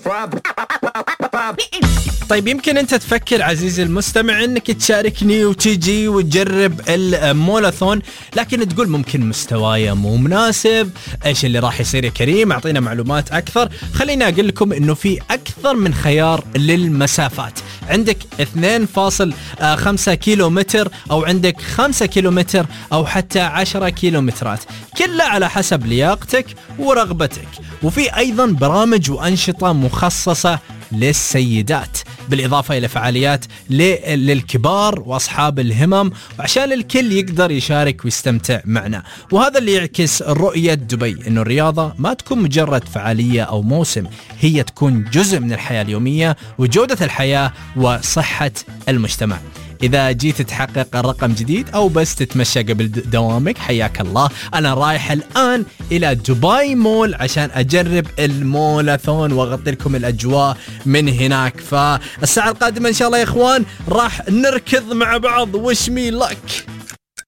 طيب يمكن أنت تفكر عزيزي المستمع أنك تشاركني وتجي وتجرب المولاثون، لكن تقول ممكن مستواي مو مناسب، إيش اللي راح يصير يا كريم؟ أعطينا معلومات أكثر. خليني أقول لكم أنه في أكثر من خيار للمسافات. عندك 2.5 كيلومتر، أو عندك 5 كيلومتر، أو حتى 10 كيلومترات، كلها على حسب لياقتك ورغبتك. وفي أيضا برامج وأنشطة مخصصة للسيدات، بالإضافة إلى فعاليات للكبار وأصحاب الهمم، وعشان الكل يقدر يشارك ويستمتع معنا. وهذا اللي يعكس رؤية دبي، إنه الرياضة ما تكون مجرد فعالية أو موسم، هي تكون جزء من الحياة اليومية وجودة الحياة وصحة المجتمع. إذا جيت تحقق الرقم جديد أو بس تتمشى قبل دوامك، حياك الله. أنا رايح الآن إلى دبي مول عشان أجرب المولاثون وأغطي لكم الأجواء من هناك. فالساعة القادمة إن شاء الله يا إخوان راح نركض مع بعض. وش مي لك.